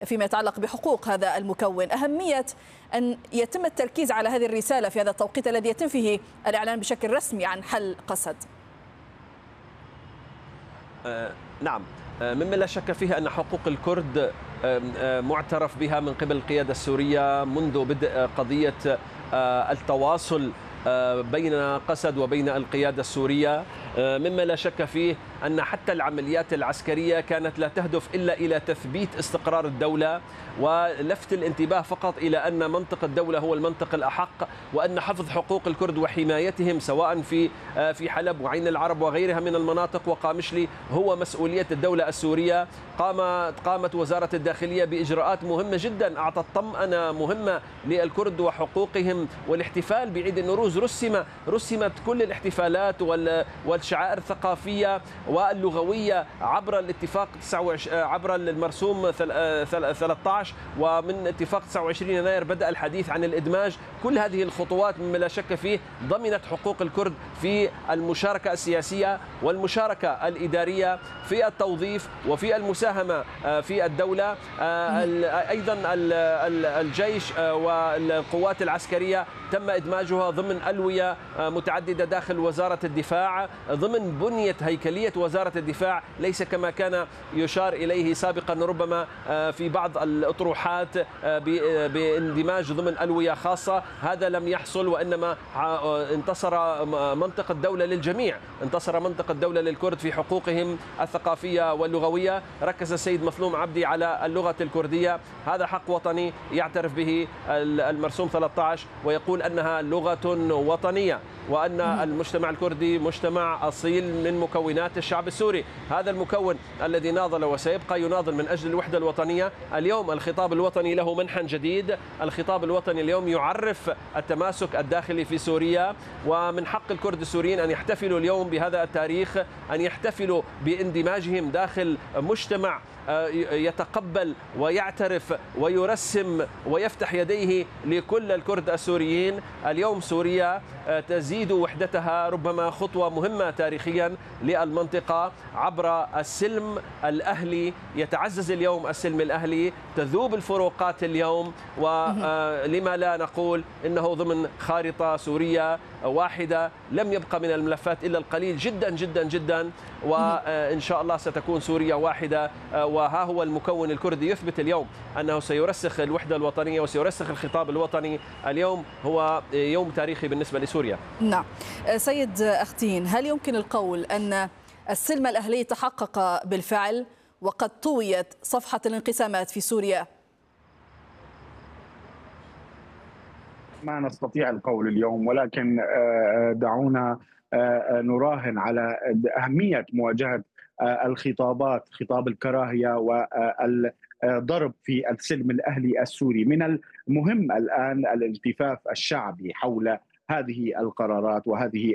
فيما يتعلق بحقوق هذا المكون، أهمية أن يتم التركيز على هذه الرسالة في هذا التوقيت الذي يتم فيه الإعلان بشكل رسمي عن حل قسد. نعم، مما لا شك فيه أن حقوق الكرد معترف بها من قبل القيادة السورية منذ بدء قضية التواصل بين قسد وبين القيادة السورية، مما لا شك فيه أن حتى العمليات العسكرية كانت لا تهدف إلا إلى تثبيت استقرار الدولة ولفت الانتباه فقط إلى أن منطق الدولة هو المنطق الأحق، وأن حفظ حقوق الكرد وحمايتهم سواء في حلب وعين العرب وغيرها من المناطق وقامشلي هو مسؤولية الدولة السورية. قامت وزارة الداخلية بإجراءات مهمة جدا أعطت طمأنة مهمة للكرد وحقوقهم، والاحتفال بعيد النوروز رسمت كل الاحتفالات والشعائر الثقافية واللغوية عبر الاتفاق 29 عبر المرسوم 13، ومن اتفاق 29 يناير بدأ الحديث عن الإدماج. كل هذه الخطوات مما لا شك فيه ضمنت حقوق الكرد في المشاركة السياسية والمشاركة الإدارية في التوظيف وفي المساهمة في الدولة. أيضا الجيش والقوات العسكرية تم إدماجها ضمن ألوية متعددة داخل وزارة الدفاع، ضمن بنية هيكلية وزارة الدفاع، ليس كما كان يشار إليه سابقا ربما في بعض الأطروحات باندماج ضمن ألوية خاصة. هذا لم يحصل، وإنما انتصر منطق الدولة للجميع، انتصر منطق الدولة للكرد في حقوقهم الثقافية واللغوية. ركز السيد مظلوم عبدي على اللغة الكردية، هذا حق وطني يعترف به المرسوم 13 ويقول أنها لغة وطنية، وأن المجتمع الكردي مجتمع أصيل من مكونات الشعب السوري. هذا المكون الذي ناضل وسيبقى يناضل من أجل الوحدة الوطنية. اليوم الخطاب الوطني له منحى جديد، الخطاب الوطني اليوم يعرف التماسك الداخلي في سوريا، ومن حق الكرد السوريين أن يحتفلوا اليوم بهذا التاريخ، أن يحتفلوا باندماجهم داخل مجتمع يتقبل ويعترف ويرسم ويفتح يديه لكل الكرد السوريين. اليوم سوريا تزيد وحدتها، ربما خطوة مهمة تاريخيا للمنطقة عبر السلم الأهلي. يتعزز اليوم السلم الأهلي، تذوب الفروقات اليوم، ولما لا نقول إنه ضمن خارطة سورية واحدة لم يبقى من الملفات إلا القليل جدا جدا جدا، وإن شاء الله ستكون سوريا واحدة. وها هو المكون الكردي يثبت اليوم أنه سيرسخ الوحدة الوطنية وسيرسخ الخطاب الوطني. اليوم هو يوم تاريخي بالنسبة لسوريا. نعم سيد أختين، هل يمكن القول أن السلم الأهلي تحقق بالفعل وقد طويت صفحة الانقسامات في سوريا؟ ما نستطيع القول اليوم، ولكن دعونا نراهن على أهمية مواجهة الخطابات، خطاب الكراهية والضرب في السلم الأهلي السوري. من المهم الآن الالتفاف الشعبي حول هذه القرارات وهذه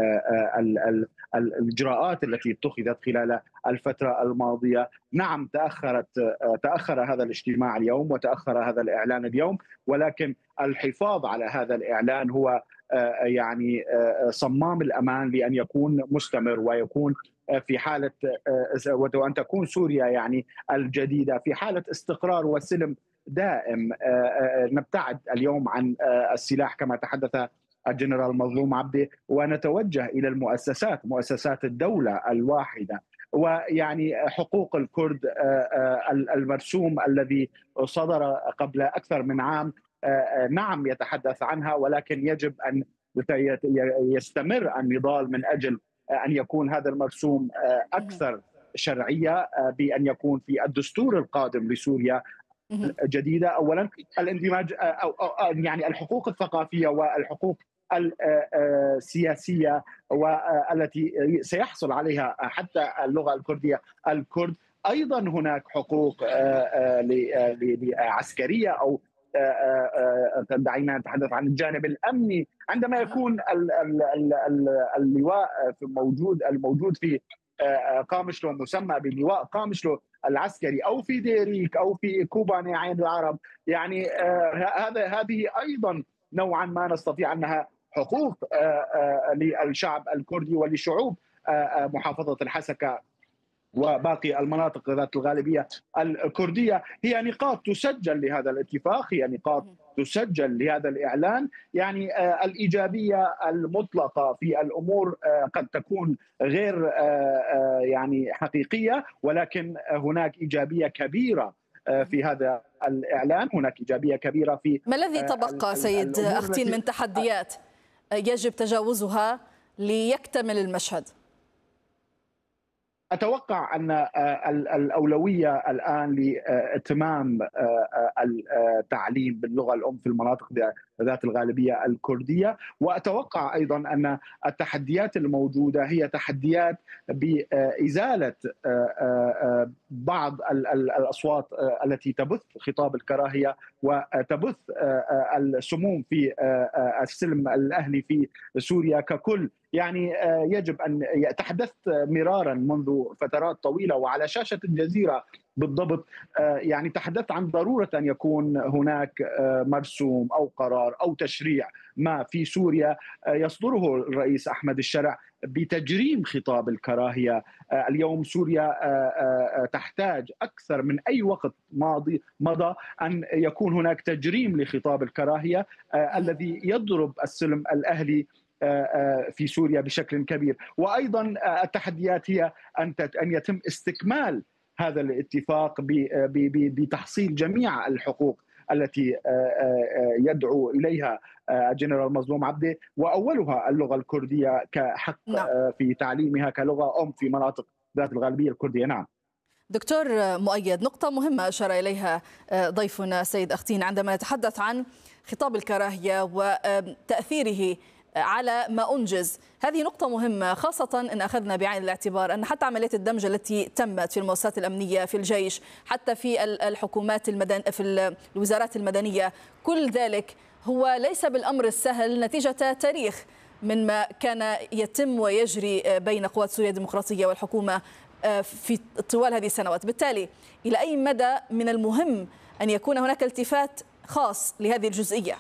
الإجراءات التي اتخذت خلال الفترة الماضية. نعم تأخر هذا الاجتماع اليوم وتأخر هذا الإعلان اليوم، ولكن الحفاظ على هذا الإعلان هو يعني صمام الأمان لأن يكون مستمر ويكون في حالة وأن تكون سوريا يعني الجديدة في حالة استقرار وسلم دائم. نبتعد اليوم عن السلاح كما تحدث الجنرال مظلوم عبدي، ونتوجه إلى المؤسسات، مؤسسات الدولة الواحدة. ويعني حقوق الكرد المرسوم الذي صدر قبل أكثر من عام نعم يتحدث عنها، ولكن يجب أن يستمر النضال من أجل أن يكون هذا المرسوم أكثر شرعية، بأن يكون في الدستور القادم لسوريا جديدة. أولا الاندماج يعني الحقوق الثقافية والحقوق السياسية والتي سيحصل عليها حتى اللغة الكردية الكرد. أيضا هناك حقوق عسكرية أو دعينا نتحدث عن الجانب الأمني. عندما يكون اللواء الموجود في قامشلو مسمى بلواء قامشلو العسكري أو في ديريك أو في كوباني عين العرب، يعني هذه أيضا نوعا ما نستطيع أنها حقوق للشعب الكردي ولشعوب محافظة الحسكة وباقي المناطق ذات الغالبية الكردية هي نقاط تسجل لهذا الاتفاق، هي نقاط تسجل لهذا الإعلان. يعني الإيجابية المطلقة في الأمور قد تكون غير يعني حقيقية، ولكن هناك إيجابية كبيرة في هذا الإعلان، هناك إيجابية كبيرة في ما الذي تبقى سيد أختين من تحديات يجب تجاوزها ليكتمل المشهد؟ أتوقع أن الأولوية الآن لإتمام التعليم باللغة الأم في المناطق ذات الغالبية الكردية، وأتوقع أيضا أن التحديات الموجودة هي تحديات بإزالة بعض الأصوات التي تبث خطاب الكراهية وتبث السموم في السلم الأهلي في سوريا ككل. يعني يجب أن تحدثت مرارا منذ فترات طويلة وعلى شاشة الجزيرة بالضبط، يعني تحدثت عن ضرورة أن يكون هناك مرسوم أو قرار أو تشريع ما في سوريا يصدره الرئيس أحمد الشرع بتجريم خطاب الكراهية. اليوم سوريا تحتاج أكثر من أي وقت مضى أن يكون هناك تجريم لخطاب الكراهية الذي يضرب السلم الأهلي في سوريا بشكل كبير. وأيضا التحديات هي أن يتم استكمال هذا الاتفاق بتحصيل جميع الحقوق التي يدعو إليها الجنرال مظلوم عبده، وأولها اللغة الكردية كحق في تعليمها كلغة أم في مناطق ذات الغالبية الكردية. نعم دكتور مؤيد، نقطة مهمة أشار إليها ضيفنا سيد أختين عندما نتحدث عن خطاب الكراهية وتأثيره على ما أنجز. هذه نقطة مهمة، خاصة إن أخذنا بعين الاعتبار أن حتى عملية الدمج التي تمت في المؤسسات الأمنية، في الجيش، حتى في الحكومات في الوزارات المدنية، كل ذلك هو ليس بالأمر السهل نتيجة تاريخ من ما كان يتم ويجري بين قوات سوريا الديمقراطية والحكومة في طوال هذه السنوات. بالتالي إلى أي مدى من المهم أن يكون هناك التفات خاص لهذه الجزئية؟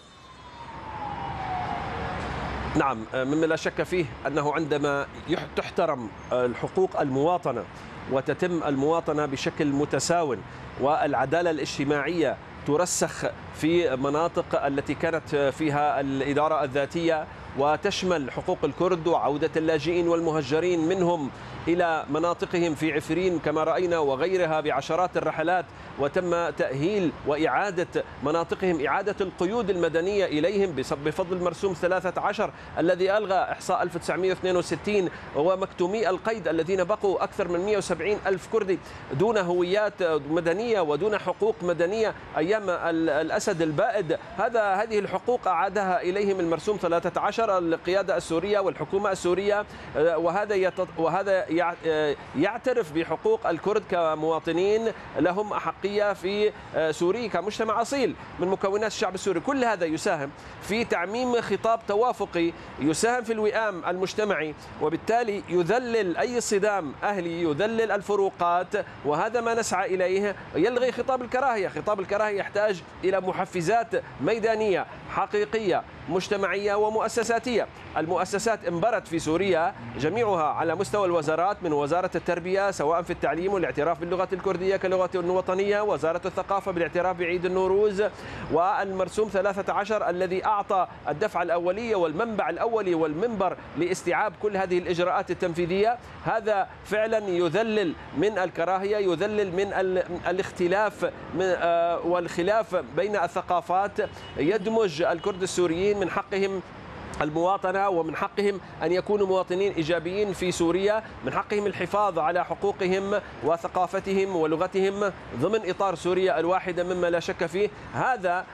نعم، مما لا شك فيه أنه عندما تحترم الحقوق المواطنة وتتم المواطنة بشكل متساو والعدالة الاجتماعية ترسخ في مناطق التي كانت فيها الإدارة الذاتية وتشمل حقوق الكرد وعودة اللاجئين والمهجرين منهم إلى مناطقهم في عفرين كما رأينا وغيرها بعشرات الرحلات، وتم تأهيل وإعادة مناطقهم، إعادة القيود المدنية إليهم بفضل مرسوم 13 الذي ألغى إحصاء 1962 ومكتومي القيد الذين بقوا أكثر من 170 ألف كردي دون هويات مدنية ودون حقوق مدنية أيام الأسد البائد. هذه الحقوق أعادها إليهم المرسوم 13 القيادة السورية والحكومة السورية، وهذا يعترف بحقوق الكرد كمواطنين لهم أحقية في سوريا كمجتمع أصيل من مكونات الشعب السوري. كل هذا يساهم في تعميم خطاب توافقي، يساهم في الوئام المجتمعي، وبالتالي يذلل أي صدام أهلي، يذلل الفروقات، وهذا ما نسعى إليه. يلغي خطاب الكراهية. خطاب الكراهية يحتاج إلى محفزات ميدانية حقيقية مجتمعية ومؤسساتية. المؤسسات انبرت في سوريا جميعها على مستوى الوزارات، من وزارة التربية سواء في التعليم والاعتراف باللغة الكردية كلغة وطنية، وزارة الثقافة بالاعتراف بعيد النوروز، والمرسوم 13 الذي أعطى الدفعة الأولية والمنبع الأولي والمنبر لاستيعاب كل هذه الإجراءات التنفيذية. هذا فعلا يذلل من الكراهية، يذلل من الاختلاف والخلاف بين الثقافات، يدمج الكرد السوريين من حقهم المواطنة ومن حقهم أن يكونوا مواطنين إيجابيين في سوريا، من حقهم الحفاظ على حقوقهم وثقافتهم ولغتهم ضمن إطار سوريا الواحدة مما لا شك فيه. هذا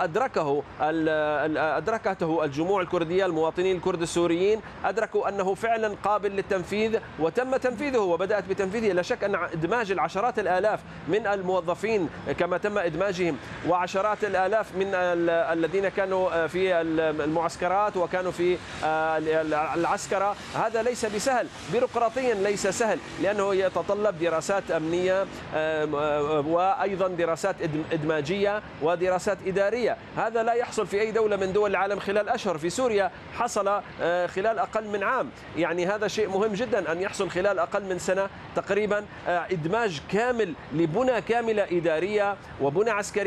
أدركته الجموع الكردية، المواطنين الكرد السوريين أدركوا أنه فعلا قابل للتنفيذ وتم تنفيذه وبدأت بتنفيذه. لا شك أن إدماج العشرات الآلاف من الموظفين كما تم إدماجهم وعشرات الآلاف من الذين كانوا في المعسكرات وكانوا في العسكرة. هذا ليس بسهل، بيروقراطيا ليس سهل، لأنه يتطلب دراسات أمنية وأيضا دراسات إدماجية ودراسات إدارية. هذا لا يحصل في أي دولة من دول العالم خلال أشهر. في سوريا حصل خلال أقل من عام. يعني هذا شيء مهم جدا أن يحصل خلال أقل من سنة تقريبا إدماج كامل لبنى كاملة إدارية وبنى عسكرية